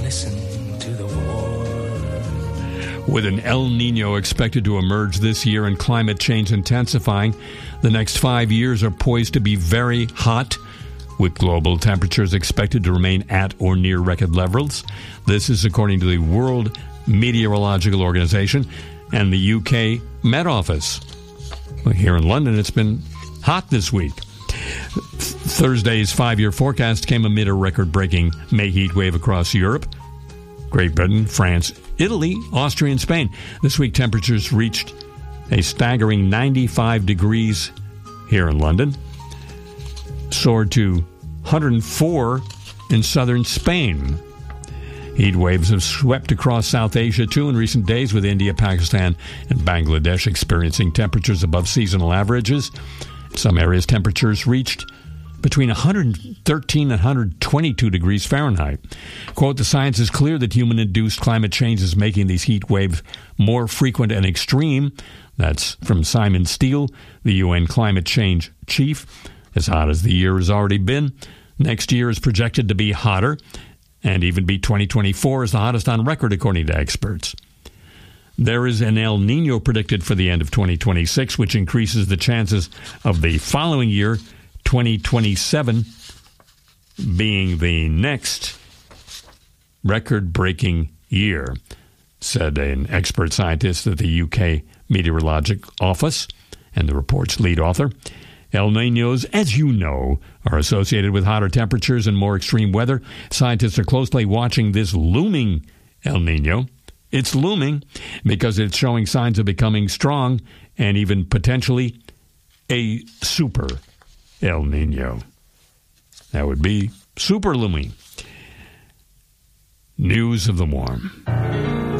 listen to the war. With an El Nino expected to emerge this year and climate change intensifying, the next 5 years are poised to be very hot, with global temperatures expected to remain at or near record levels. This is according to the World Meteorological Organization and the UK Met Office. Well, here in London, it's been hot this week. Thursday's 5-year forecast came amid a record-breaking May heat wave across Europe, Great Britain, France, Italy, Austria, and Spain. This week, temperatures reached a staggering 95 degrees here in London, soared to 104 in southern Spain. Heat waves have swept across South Asia, too, in recent days, with India, Pakistan, and Bangladesh experiencing temperatures above seasonal averages. In some areas, temperatures reached between 113 and 122 degrees Fahrenheit. Quote, the science is clear that human-induced climate change is making these heat waves more frequent and extreme. That's from Simon Steele, the UN climate change chief. As hot as the year has already been, next year is projected to be hotter, and even beat 2024 as the hottest on record, according to experts. There is an El Nino predicted for the end of 2026, which increases the chances of the following year, 2027, being the next record-breaking year, said an expert scientist at the UK Meteorological Office and the report's lead author. El Niños, as you know, are associated with hotter temperatures and more extreme weather. Scientists are closely watching this looming El Nino. It's looming because it's showing signs of becoming strong and even potentially a super El Nino. That would be super looming. News of the warm.